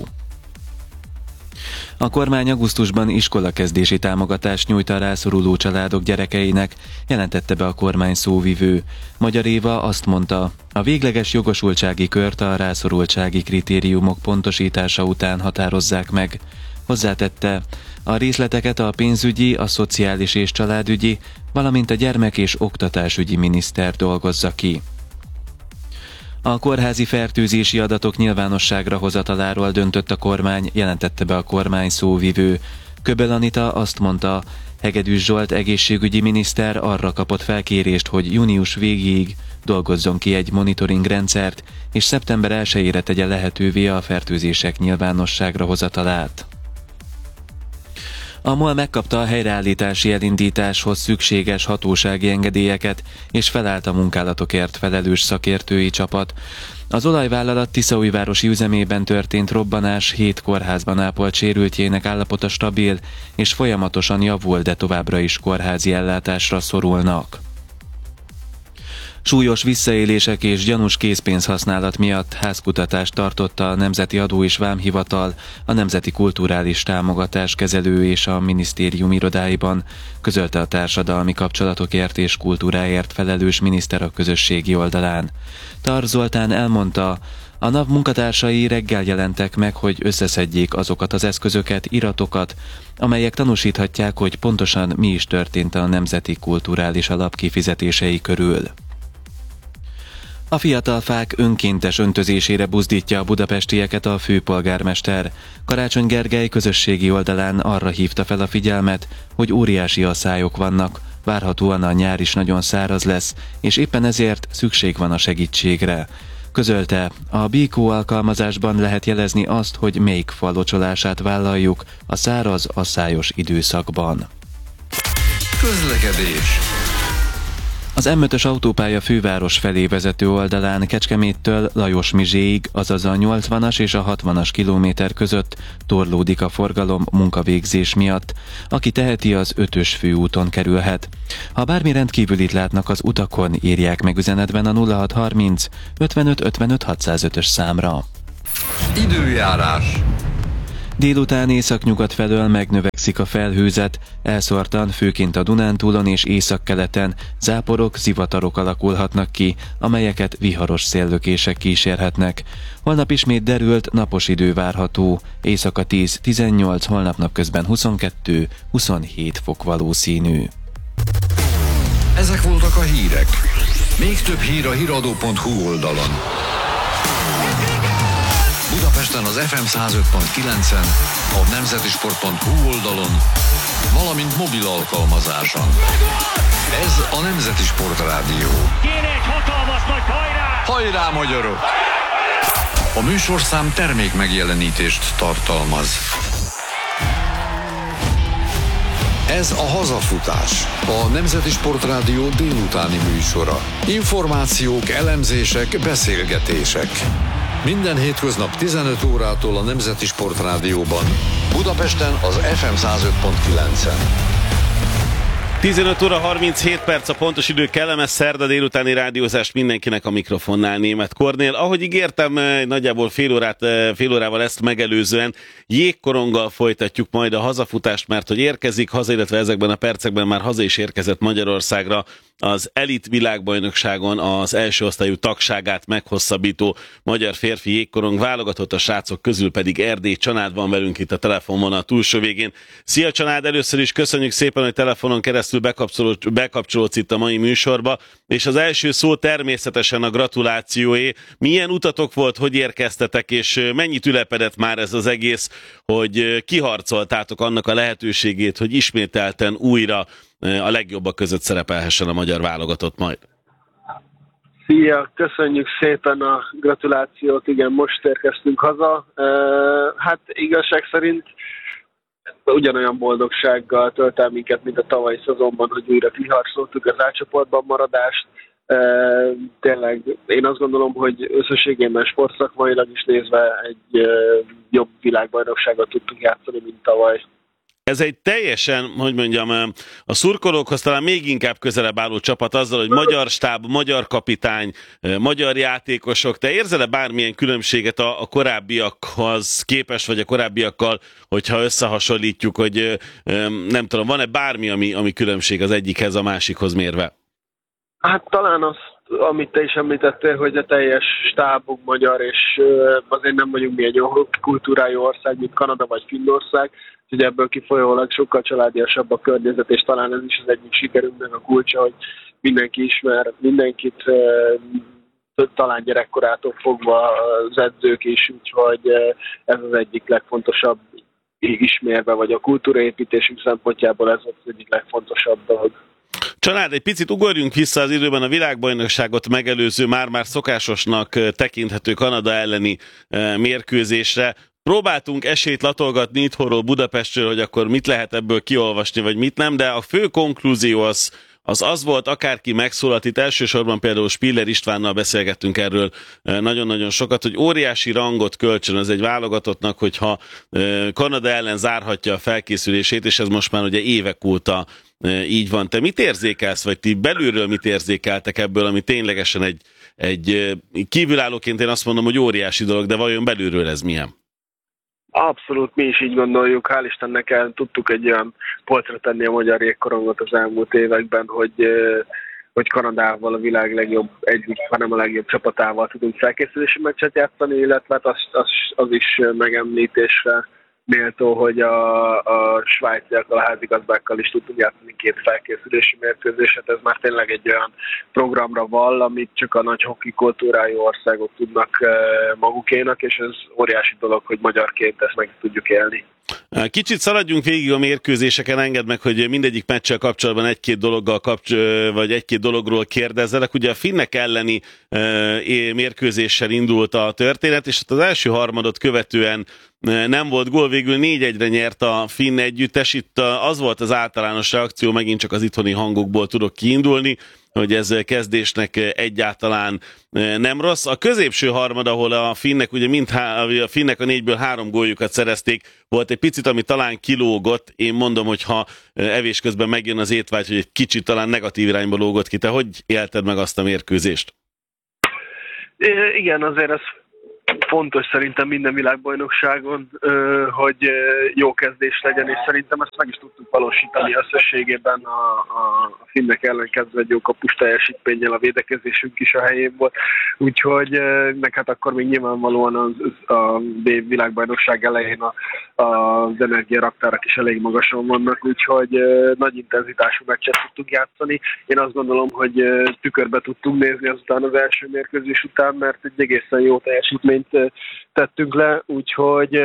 Speaker 11: A kormány augusztusban iskolakezdési támogatást nyújt a rászoruló családok gyerekeinek, jelentette be a kormány szóvivő. Magyar Éva azt mondta, a végleges jogosultsági kört a rászorultsági kritériumok pontosítása után határozzák meg. Hozzátette, a részleteket a pénzügyi, a szociális és családügyi, valamint a gyermek- és oktatásügyi miniszter dolgozza ki. A kórházi fertőzési adatok nyilvánosságra hozataláról döntött a kormány, jelentette be a kormány szóvivő. Köbel Anita azt mondta, Hegedűs Zsolt egészségügyi miniszter arra kapott felkérést, hogy június végéig dolgozzon ki egy monitoring rendszert, és szeptember 1-ére tegye lehetővé a fertőzések nyilvánosságra hozatalát. A MOL megkapta a helyreállítási elindításhoz szükséges hatósági engedélyeket, és felállt a munkálatokért felelős szakértői csapat. Az olajvállalat Tiszaújvárosi üzemében történt robbanás 7 kórházban ápolt sérültjének állapota stabil, és folyamatosan javul, de továbbra is kórházi ellátásra szorulnak. Súlyos visszaélések és gyanús készpénzhasználat miatt házkutatást tartotta a Nemzeti Adó és Vámhivatal, a Nemzeti Kulturális Támogatás Kezelő és a minisztérium irodáiban, közölte a társadalmi kapcsolatokért és kultúráért felelős miniszter a közösségi oldalán. Tar Zoltán elmondta, a NAV munkatársai reggel jelentek meg, hogy összeszedjék azokat az eszközöket, iratokat, amelyek tanúsíthatják, hogy pontosan mi is történt a Nemzeti Kulturális Alap kifizetései körül. A fiatal fák önkéntes öntözésére buzdítja a budapestieket a főpolgármester. Karácsony Gergely közösségi oldalán arra hívta fel a figyelmet, hogy óriási asszályok vannak, várhatóan a nyár is nagyon száraz lesz, és éppen ezért szükség van a segítségre. Közölte, a BIKO alkalmazásban lehet jelezni azt, hogy melyik fal locsolását vállaljuk a száraz, asszályos időszakban.
Speaker 1: Közlekedés.
Speaker 11: Az M5-ös autópálya főváros felé vezető oldalán Kecskeméttől Lajos-Mizséig, azaz a 80-as és a 60-as kilométer között torlódik a forgalom munkavégzés miatt. Aki teheti, az 5-ös főúton kerülhet. Ha bármi rendkívülit látnak az utakon, írják meg üzenetben a 0630 55 55 605-ös számra.
Speaker 1: Időjárás.
Speaker 11: Délután északnyugat felől megnövekszik a felhőzet, elszórtan főként a Dunántúlon és északkeleten záporok, zivatarok alakulhatnak ki, amelyeket viharos széllökések kísérhetnek. Holnap ismét derült, napos idő várható, éjszaka 10-18, holnap napközben 22-27 fok valószínű.
Speaker 1: Ezek voltak a hírek. Még több hír a hiradó.hu oldalon. Budapesten az FM 105.9-en, a nemzetisport.hu oldalon, valamint mobil alkalmazáson. Ez a Nemzeti Sportrádió.
Speaker 12: Kéne egy hatalmas nagy hajrá!
Speaker 1: Hajrá, magyarok! A műsorszám termék megjelenítést tartalmaz. Ez a Hazafutás, a Nemzeti Sportrádió délutáni műsora. Információk, elemzések, beszélgetések. Minden hétköznap 15 órától a Nemzeti Sportrádióban, Budapesten az FM 105.9-en.
Speaker 2: 15 óra 37 perc a pontos idő, kellemes szerda délutáni rádiózást mindenkinek a mikrofonnál, Németh Kornél. Ahogy ígértem, nagyjából fél órával ezt megelőzően jégkoronggal folytatjuk majd a hazafutást, mert hogy érkezik haza, illetve ezekben a percekben már haza is érkezett Magyarországra az elit világbajnokságon az első osztályú tagságát meghosszabbító magyar férfi jégkorong válogatott, a srácok közül pedig Erdély Csanád van velünk itt a telefonvonal túlsó végén. Szia Csanád, először is köszönjük szépen, hogy telefonon keresztül bekapcsolódsz itt a mai műsorba, és az első szó természetesen a gratulációé. Milyen utatok volt, hogy érkeztetek, és mennyit ülepedett már ez az egész, hogy kiharcoltátok annak a lehetőségét, hogy ismételten újra a legjobbak között szerepelhessen a magyar válogatott majd?
Speaker 13: Szia, köszönjük szépen a gratulációt, igen, most érkeztünk haza. Hát igazság szerint ugyanolyan boldogsággal tölt el minket, mint a tavalyi szezonban, hogy újra kiharcoltuk az átcsoportban maradást. Tényleg én azt gondolom, hogy összességében sportszakmailag is nézve egy jobb világbajnokságot tudtunk játszani, mint tavaly.
Speaker 2: Ez egy teljesen, hogy mondjam, a szurkolókhoz talán még inkább közelebb álló csapat azzal, hogy magyar stáb, magyar kapitány, magyar játékosok. Te érzel-e bármilyen különbséget a korábbiakhoz képest, vagy a korábbiakkal, hogyha összehasonlítjuk, hogy nem tudom, van-e bármi, ami különbség az egyikhez a másikhoz mérve?
Speaker 13: Hát talán az, amit te is említettél, hogy a teljes stábunk magyar, és azért nem vagyunk mi egy olyan kultúrájú ország, mint Kanada vagy Finnország, hogy ebből kifolyólag sokkal családiasabb a környezet, és talán ez is az egyik sikerünknek a kulcsa, hogy mindenki ismer mindenkit, talán gyerekkorától fogva az edzők is, úgyhogy ez az egyik legfontosabb ismérve, vagy a kultúraépítésünk szempontjából ez az egyik legfontosabb dolog.
Speaker 2: Család, egy picit ugorjunk vissza az időben a világbajnokságot megelőző, már-már szokásosnak tekinthető Kanada elleni mérkőzésre. Próbáltunk esélyt latolgatni itthonról, Budapestről, hogy akkor mit lehet ebből kiolvasni, vagy mit nem, de a fő konklúzió az volt, akárki megszólalt, itt elsősorban például Spiller Istvánnal beszélgettünk erről nagyon-nagyon sokat, hogy óriási rangot kölcsönöz egy válogatottnak, hogyha Kanada ellen zárhatja a felkészülését, és ez most már ugye évek óta így van. Te mit érzékelsz, vagy ti belülről mit érzékeltek ebből, ami ténylegesen egy kívülállóként én azt mondom, hogy óriási dolog, de vajon belülről ez milyen?
Speaker 13: Abszolút, mi is így gondoljuk. Hál' Istennek el tudtuk egy olyan polcra tenni a magyar jégkorongot az elmúlt években, hogy Kanadával a világ legjobb egyik, hanem a legjobb csapatával tudunk felkészülési meccset játszani, illetve az is megemlítésre méltó, hogy a svájciakkal, a házigazdákkal is tudtunk játszani 2 felkészülési mérkőzéset. Ez már tényleg egy olyan programra vall, amit csak a nagy hoki kultúrájú országok tudnak magukénak, és ez óriási dolog, hogy magyarként ezt meg tudjuk élni.
Speaker 2: Kicsit szaladjunk végig a mérkőzéseken, engedd meg, hogy mindegyik meccsel kapcsolatban egy-két dologról kérdezzelek. Ugye a finnek elleni mérkőzéssel indult a történet, és az első harmadot követően nem volt gól, végül 4-1-re nyert a finn együttes. Itt az volt az általános reakció, megint csak az itthoni hangokból tudok kiindulni, hogy ez kezdésnek egyáltalán nem rossz. A középső harmad, ahol a finnek ugye a finnek a 4-ből 3 góljukat szerezték, volt egy picit, ami talán kilógott. Én mondom, hogy ha evés közben megjön az étvágy, hogy egy kicsit talán negatív irányba lógott ki. Te hogy élted meg azt a mérkőzést?
Speaker 13: Igen, azért ez fontos szerintem minden világbajnokságon, hogy jó kezdés legyen, és szerintem ezt meg is tudtuk valósítani összességében a finnek ellen kezdve egy jó kapus teljesítménnyel, a védekezésünk is a helyén volt, úgyhogy meg hát akkor még nyilvánvalóan a világbajnokság elején az energiaraktárak is elég magasan vannak, úgyhogy nagy intenzitású meccset tudtuk játszani. Én azt gondolom, hogy tükörbe tudtunk nézni azután az első mérkőzés után, mert egy egészen jó teljesítményt tettünk le, úgyhogy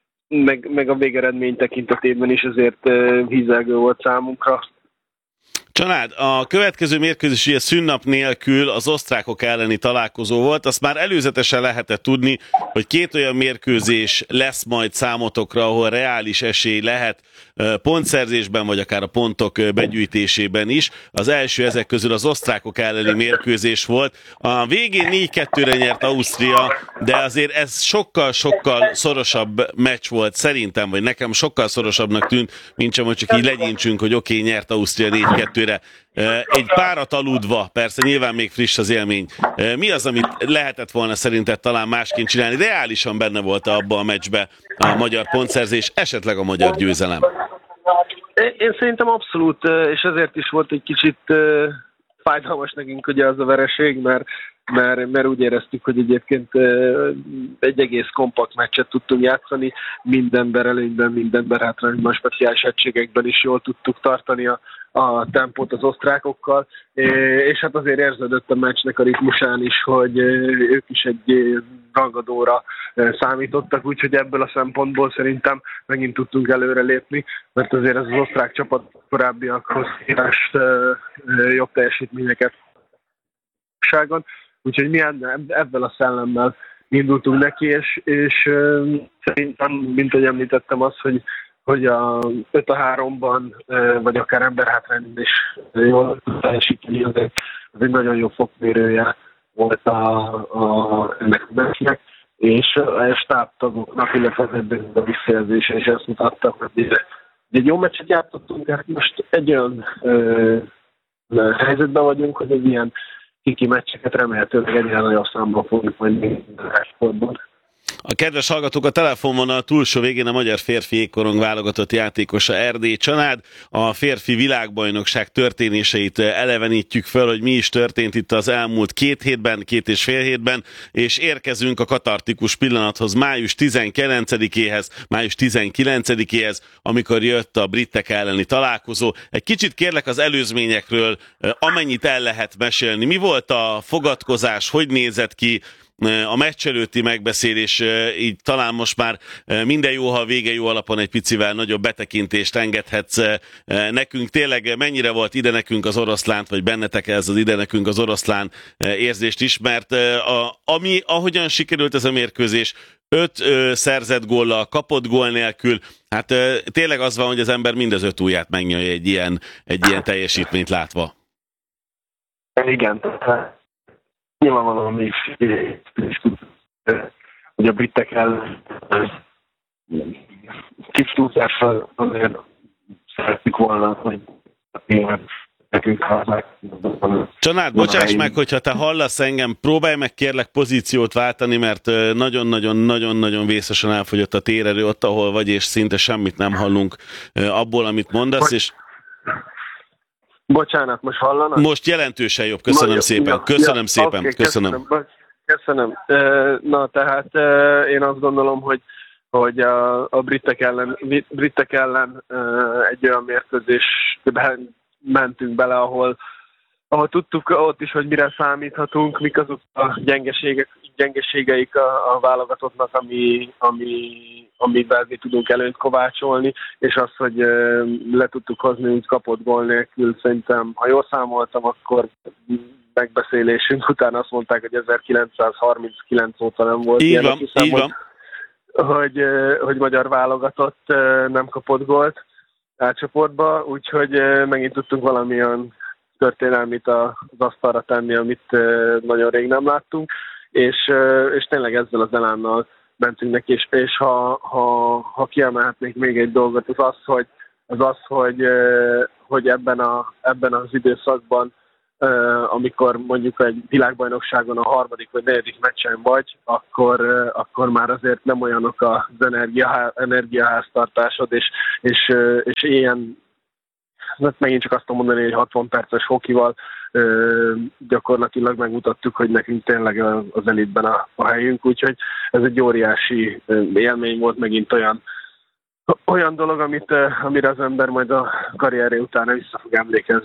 Speaker 13: meg a végeredmény tekintetében is azért hízelgő volt számunkra.
Speaker 2: Csanád, a következő mérkőzés ugye szünnap nélkül az osztrákok elleni találkozó volt, azt már előzetesen lehetett tudni, hogy két olyan mérkőzés lesz majd számotokra, ahol reális esély lehet pontszerzésben, vagy akár a pontok begyűjtésében is. Az első ezek közül az osztrákok elleni mérkőzés volt. A végén 4-2-re nyert Ausztria, de azért ez sokkal-sokkal szorosabb meccs volt szerintem, vagy nekem sokkal szorosabbnak tűnt, mint sem, hogy csak így legyintsünk, hogy oké, nyert Ausztria 4-2-re. Egy párat aludva, persze nyilván még friss az élmény. Mi az, amit lehetett volna szerinted talán másként csinálni? Reálisan benne volt abban a meccsbe a magyar pontszerzés, esetleg a magyar győzelem?
Speaker 13: Én szerintem abszolút, és ezért is volt egy kicsit fájdalmas nekünk ugye az a vereség, mert úgy éreztük, hogy egyébként egy egész kompakt meccset tudtunk játszani, minden ember előnyben, minden ember hátrányban, speciális egységekben is jól tudtuk tartani a tempót az osztrákokkal, és hát azért érződött a meccsnek a ritmusán is, hogy ők is egy rangadóra számítottak, úgyhogy ebből a szempontból szerintem megint tudtunk előre lépni, mert azért ez az osztrák csapat korábbiakhoz képest jobb teljesítményeket úgyhogy mi ebben a szellemmel indultunk neki, és szerintem, mint ahogy említettem, az, hogy a 5-3-ban, vagy akár emberhátrányban is jól teljesíteni, az egy nagyon jó fokmérője volt ennek a meccsnek, és a stábtagoknak, illetve a visszajelzése is ezt mutatta, hogy egy jó meccset játszottunk, hát most egy olyan helyzetben vagyunk, hogy egy ilyen kiki meccseket remélhetőleg egyre nagyobb számban fogjuk majd minden sportban.
Speaker 2: A kedves hallgatók, a telefonvonal túlsó végén a magyar férfi jégkorong válogatott játékosa Erdély Csanád. A férfi világbajnokság történéseit elevenítjük föl, hogy mi is történt itt az elmúlt 2 hétben, 2,5 hétben, és érkezünk a katartikus pillanathoz május 19-éhez, amikor jött a britek elleni találkozó. Egy kicsit kérlek az előzményekről, amennyit el lehet mesélni. Mi volt a fogadkozás, hogy nézett ki a meccs előtti megbeszélés, így talán most már minden jó, ha a vége jó alapon egy picivel nagyobb betekintést engedhetsz nekünk. Tényleg mennyire volt ide nekünk az oroszlánt, vagy bennetek ez az ide nekünk az oroszlán érzést is, mert ahogyan sikerült ez a mérkőzés, 5 szerzett góllal, kapott gól nélkül, hát tényleg az van, hogy az ember mind az 5 ujját megnyalja egy ilyen teljesítményt látva.
Speaker 13: Igen, nyilvánvalóan mi is hogy a britek ellen kis túlzással azért szeretnék volna, hogy nekünk hazák.
Speaker 2: Csanád, bocsáss meg, hogyha te hallasz engem, próbálj meg kérlek pozíciót váltani, mert nagyon-nagyon vészesen elfogyott a térerő ott, ahol vagy, és szinte semmit nem hallunk abból, amit mondasz, és
Speaker 13: bocsánat, most hallanak?
Speaker 2: Most jelentősen jobb, köszönöm szépen. Köszönöm szépen,
Speaker 13: okay,
Speaker 2: köszönöm.
Speaker 13: Na, tehát én azt gondolom, hogy a britek ellen egy olyan mérkőzésben mentünk bele, ahol tudtuk ott is, hogy mire számíthatunk, mik azok a gyengeségeik a válogatottnak, amivel mi tudunk előnyt kovácsolni, és az, hogy le tudtuk hozni úgy kapott gól nélkül, szerintem, ha jól számoltam, akkor megbeszélésünk után azt mondták, hogy 1939 óta nem volt
Speaker 2: így
Speaker 13: ilyen.
Speaker 2: Van,
Speaker 13: hiszem,
Speaker 2: így van.
Speaker 13: Hogy magyar válogatott nem kapott gólt átcsoportba, úgyhogy megint tudtunk valamilyen történelmit az asztalra tenni, amit nagyon rég nem láttunk, és tényleg ezzel az elánnal mentünk neki, és ha kiemelhetnék még egy dolgot, az hogy ebben az időszakban, amikor mondjuk egy világbajnokságon a 3. vagy 4. meccsen vagy, akkor már azért nem olyanok az energiaháztartásod, és ilyen, megint csak azt tudom mondani, hogy 60 perces hokival gyakorlatilag megmutattuk, hogy nekünk tényleg az elitben a helyünk, úgyhogy ez egy óriási élmény volt, megint olyan dolog, amire az ember majd a karrierje után vissza fog emlékezni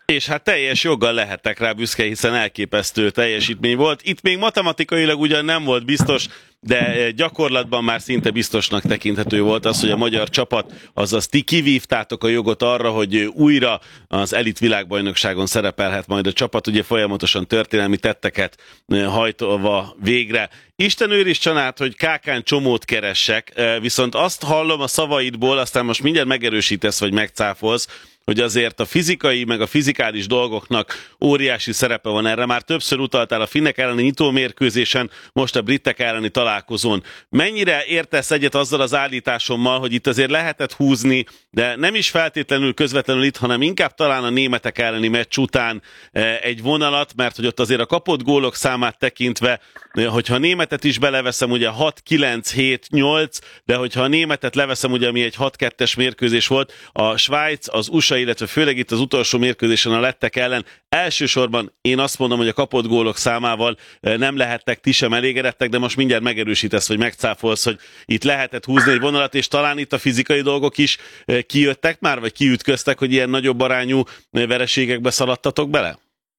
Speaker 2: És hát teljes joggal lehettek rá büszke, hiszen elképesztő teljesítmény volt. Itt még matematikailag ugyan nem volt biztos, de gyakorlatban már szinte biztosnak tekinthető volt az, hogy a magyar csapat, azaz ti kivívtátok a jogot arra, hogy újra az elit világbajnokságon szerepelhet majd a csapat, ugye folyamatosan történelmi tetteket hajtolva végre. Isten őriz Csanát, hogy Kákán csomót keressek, viszont azt hallom a szavaidból, aztán most mindjárt megerősítesz, vagy megcáfolsz, hogy azért a fizikai, meg a fizikális dolgoknak óriási szerepe van. Erre már többször utaltál a finnek elleni nyitómérkőzésen, most a britek elleni találkozón. Mennyire értesz egyet azzal az állításommal, hogy itt azért lehetett húzni, de nem is feltétlenül közvetlenül itt, hanem inkább talán a németek elleni meccs után egy vonalat, mert hogy ott azért a kapott gólok számát tekintve, hogyha a németet is beleveszem, ugye 6-9-7-8, de hogyha a németet leveszem, ugye ami egy 6-2-es mérkőzés volt, a Svájc, az USA, illetve főleg itt az utolsó mérkőzésen a lettek ellen elsősorban én azt mondom, hogy a kapott gólok számával nem lehettek ti sem elégedettek, de most mindjárt megerősítesz, vagy megcáfolsz, hogy itt lehetett húzni egy vonalat, és talán itt a fizikai dolgok is kijöttek már, vagy kiütköztek, hogy ilyen nagyobb arányú vereségekbe szaladtatok bele?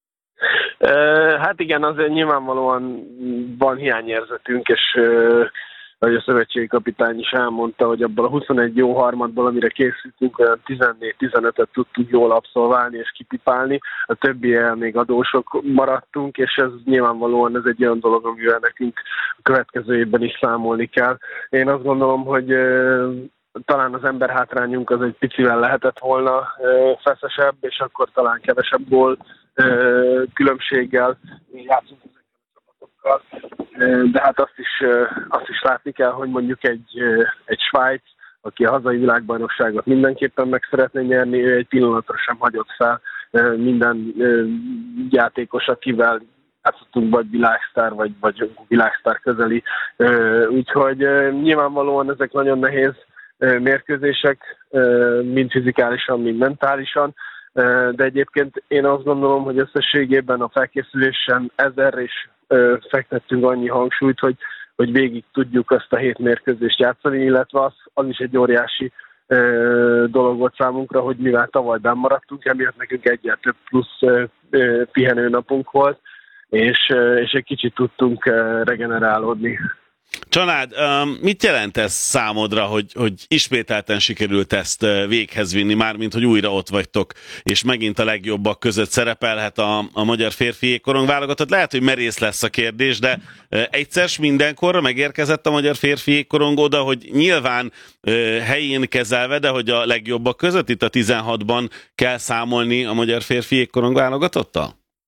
Speaker 13: Hát igen, azért nyilvánvalóan van hiányérzetünk, és ahogy a szövetségi kapitány is elmondta, hogy abból a 21 jó harmadból, amire készültünk, olyan 14-15-et tudtunk jól abszolválni és kipipálni, a többiel még adósok maradtunk, és ez nyilvánvalóan ez egy olyan dolog, amivel nekünk a következő évben is számolni kell. Én azt gondolom, hogy talán az emberhátrányunk az egy picivel lehetett volna feszesebb, és akkor talán kevesebb gól különbséggel játszunk ezekkel a csapatokkal. De hát azt is látni kell, hogy mondjuk egy Svájc, aki a hazai világbajnokságot mindenképpen meg szeretné nyerni, ő egy pillanatra sem hagyott fel minden játékos, akivel játszottunk, vagy világsztár, vagy világsztár közeli. Úgyhogy nyilvánvalóan ezek nagyon nehéz mérkőzések, mind fizikálisan, mind mentálisan, de egyébként én azt gondolom, hogy összességében a felkészülésen ezerre is fektettünk annyi hangsúlyt, hogy végig tudjuk azt a 7 mérkőzést játszani, illetve az is egy óriási dolog volt számunkra, hogy mivel tavaly benn maradtunk, emiatt nekünk egyel több plusz pihenőnapunk volt, és egy kicsit tudtunk regenerálódni.
Speaker 2: Csanád, mit jelent ez számodra, hogy ismételten sikerült ezt véghez vinni, mármint hogy újra ott vagytok, és megint a legjobbak között szerepelhet a magyar férfi jégkorong válogatott? Lehet, hogy merész lesz a kérdés, de egyszer mindenkorra megérkezett a magyar férfi jégkorong oda, hogy nyilván helyén kezelve, de hogy a legjobbak között itt a 16-ban kell számolni a magyar férfi jégkorong válogatottal?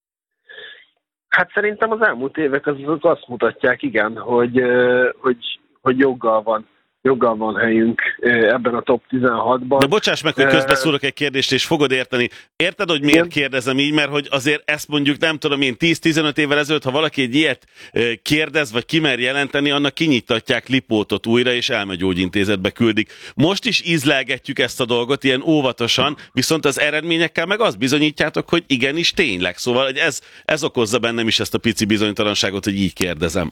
Speaker 13: Hát szerintem az elmúlt évek azok azt mutatják, igen, hogy joggal van helyünk ebben a top 16-ban.
Speaker 2: De bocsáss meg, hogy közbeszúrok egy kérdést, és fogod érteni. Érted, hogy miért kérdezem így? Mert hogy azért ezt mondjuk nem tudom én 10-15 évvel ezelőtt, ha valaki egy ilyet kérdez, vagy kimer jelenteni, annak kinyitatják Lipótot újra, és elmegyógyintézetbe küldik. Most is ízlelgetjük ezt a dolgot ilyen óvatosan, viszont az eredményekkel meg azt bizonyítjátok, hogy igenis tényleg. Szóval hogy ez okozza bennem is ezt a pici bizonytalanságot, hogy így kérdezem.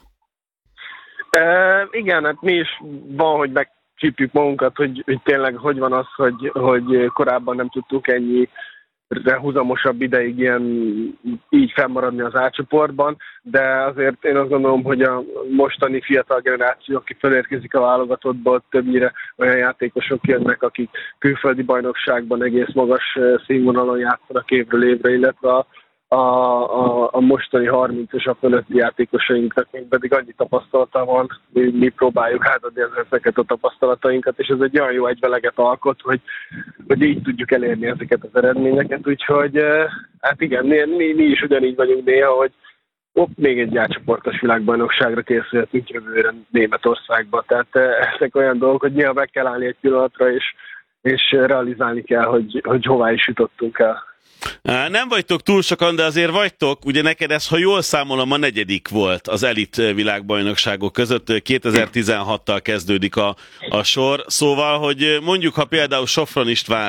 Speaker 13: Igen, hát mi is van, hogy megcsípjük magunkat, hogy tényleg hogy van az, hogy korábban nem tudtuk ennyire húzamosabb ideig így fennmaradni az A-csoportban, de azért én azt gondolom, hogy a mostani fiatal generáció, aki felérkezik a válogatottból, többnyire olyan játékosok jönnek, akik külföldi bajnokságban egész magas színvonalon játszanak évről évre, illetve a mostani 30-es a fölötti játékosainknak még pedig annyi tapasztalata van, mi próbáljuk átadni ezeket a tapasztalatainkat, és ez egy olyan jó egyveleget alkot, hogy így tudjuk elérni ezeket az eredményeket, úgyhogy hát igen, mi is ugyanígy vagyunk néha, hogy még egy átcsoportos világbajnokságra készülhetünk jövőre Németországba, tehát ezek olyan dolgok, hogy néha meg kell állni egy pillanatra, és realizálni kell, hogy hová is jutottunk el.
Speaker 2: Nem vagytok túl sokan, de azért vagytok, ugye neked ez, ha jól számolom, a 4. volt az elit világbajnokságok között, 2016-tal kezdődik a sor, szóval, hogy mondjuk, ha például Sofron István